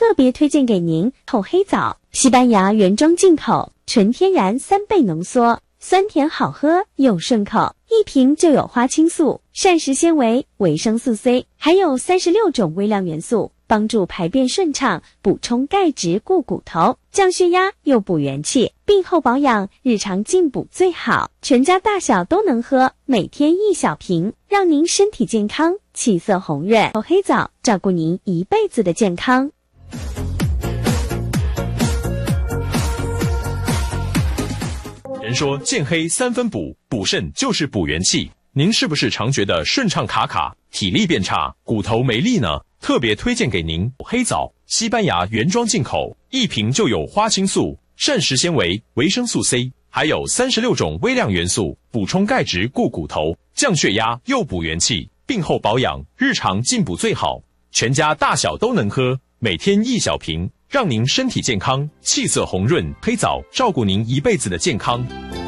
特别推荐给您厚黑枣，西班牙原装进口，纯天然3倍浓缩，酸甜好喝又顺口，一瓶就有花青素、膳食纤维、维生素 C， 还有36种微量元素，帮助排便顺畅，补充钙质固骨头，降血压又补元气，病后保养，日常进补最好，全家大小都能喝，每天1小瓶，让您身体健康，气色红润。厚黑枣照顾您一辈子的健康。 人说健黑3分补，补肾就是补元气。您是不是常觉得顺畅卡卡，体力变差，骨头没力呢？特别推荐给您黑枣，西班牙原装进口，一瓶就有花青素、膳食纤维、维生素 C， 还有36种微量元素，补充钙质固骨头，降血压又补元气，病后保养，日常进补最好，全家大小都能喝，每天1小瓶，让您身体健康，气色红润。黑枣照顾您一辈子的健康。